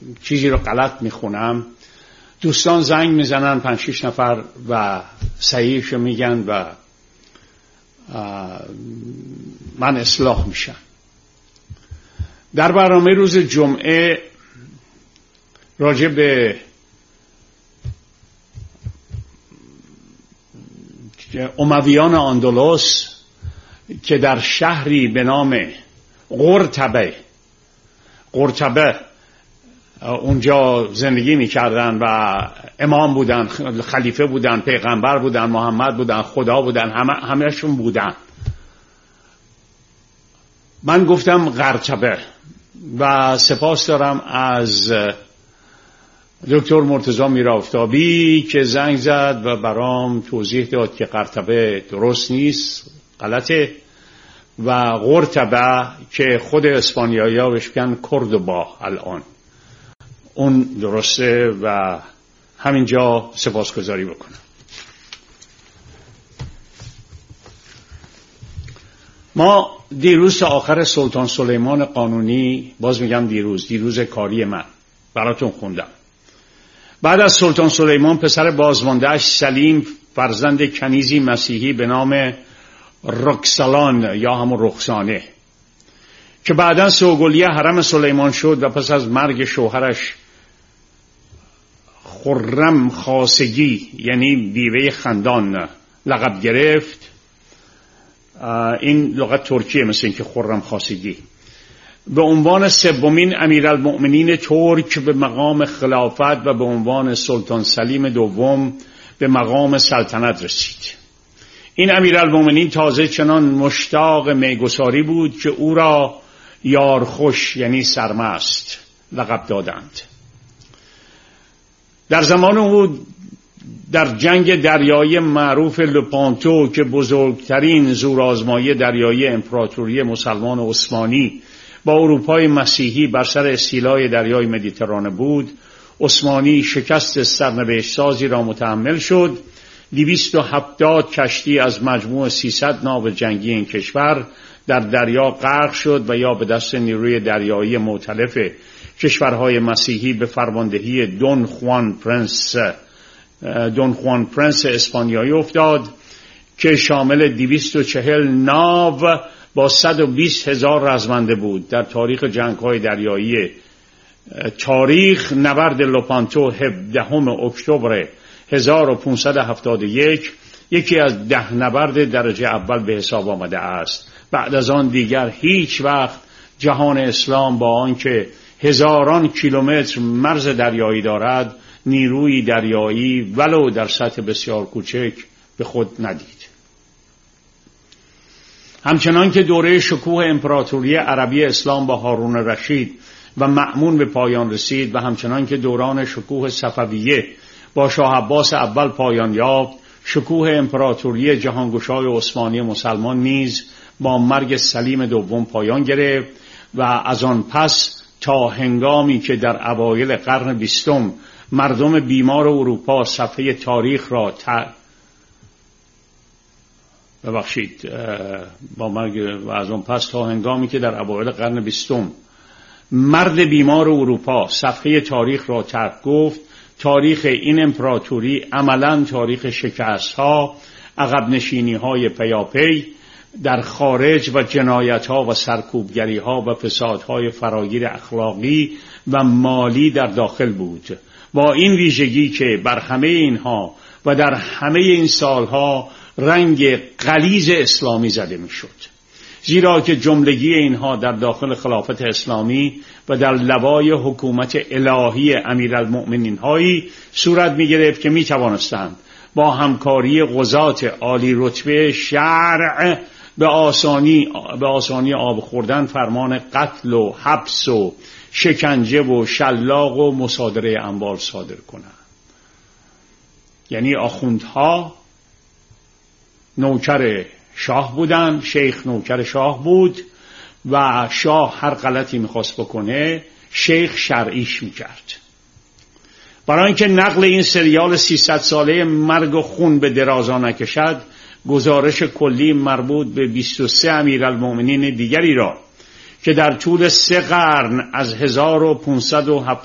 چیزی رو غلط میخونم دوستان زنگ میزنن 5-6 نفر و صحیحشو میگن و من اصلاح میشم. در برنامه روز جمعه راجع به امویان اندلس که در شهری به نام قرطبه اونجا زندگی میکردن و امام بودن، خلیفه بودن، پیغمبر بودن، محمد بودن، خدا بودن، همهشون بودن. من گفتم قرطبه و سپاس دارم از دکتر مرتضی میرآفتابی که زنگ زد و برام توضیح داد که قرطبه درست نیست، غلطه، و قرطبه که خود اسپانیایی‌ها بهش میگن کردوبا الان اون درسته و همینجا سپاسگزاری بکنم. ما دیروز تا آخر سلطان سلیمان قانونی، باز میگم دیروز کاری من براتون خوندم. بعد از سلطان سلیمان پسر بازماندهش سلیم فرزند کنیزی مسیحی به نام رکسلان یا همون رخسانه که بعداً سوگلیه حرم سلیمان شد و پس از مرگ شوهرش خرم خاصگی یعنی بیوه خندان لقب گرفت. این لغت ترکیه مثل این که خرم خاصگی به عنوان سومین امیرالمؤمنین ترک به مقام خلافت و به عنوان سلطان سلیم دوم به مقام سلطنت رسید. این امیرالمؤمنین تازه چنان مشتاق میگساری بود که او را یارخوش یعنی سرمست لقب دادند. در زمان او در جنگ دریایی معروف لپانتو که بزرگترین زورآزمایی دریایی امپراتوری مسلمان عثمانی با اروپای مسیحی بر سر استیلای دریای مدیترانه بود، عثمانی شکست سرنوشت سازی را متحمل شد. 270 کشتی از مجموع 300 ناو جنگی این کشور در دریا غرق شد و یا به دست نیروی دریایی مؤتلف کشورهای مسیحی به فرماندهی دون خوان پرنس اسپانیایی افتاد که شامل 240 ناو با 120,000 رزمنده بود. در تاریخ جنگ‌های دریایی تاریخ نبرد لوپانتو 17 اکتبر 1571 یکی از 10 نبرد درجه اول به حساب آمده است. بعد از آن دیگر هیچ وقت جهان اسلام با آنکه هزاران کیلومتر مرز دریایی دارد نیروی دریایی ولو در سطح بسیار کوچک به خود ندید. همچنان که دوره شکوه امپراتوری عربی اسلام با هارون رشید و مأمون به پایان رسید و همچنان که دوران شکوه صفویه با شاه عباس اول پایان یافت، شکوه امپراتوری جهانگشای عثمانی مسلمان نیز با مرگ سلیم دوم پایان گرفت و از آن پس تا هنگامی که در اوایل قرن 20 مردم بیمار اروپا صفحه تاریخ را از آن پس تا هنگامی که در اوایل قرن 20 مرد بیمار اروپا صفحه تاریخ را ترک گفت، تاریخ این امپراتوری عملاً تاریخ شکست‌ها، عقب نشینی‌های پیاپی در خارج و جنایت‌ها و سرکوبگری‌ها و فسادهای فراگیر اخلاقی و مالی در داخل بود. با این ویژگی که بر همه اینها و در همه این سالها رنگ غلیظ اسلامی زده می‌شد، زیرا که جملگی اینها در داخل خلافت اسلامی و در لوای حکومت الهی امیرالمؤمنین هایی صورت می‌گرفت که می‌توانستند با همکاری قضات عالی رتبه شرع به آسانی آب خوردن فرمان قتل و حبس و شکنجه و شلاق و مصادره اموال صادر کنند. یعنی آخوندها نوکر شاه بودن، شیخ نوکر شاه بود و شاه هر غلطی میخواست بکنه شیخ شرعیش میکرد. برای اینکه نقل این سریال 300 ساله مرگ و خون به درازا نکشد، گزارش کلی مربوط به 23 امیرالمؤمنین دیگری را که در طول 3 قرن از 1570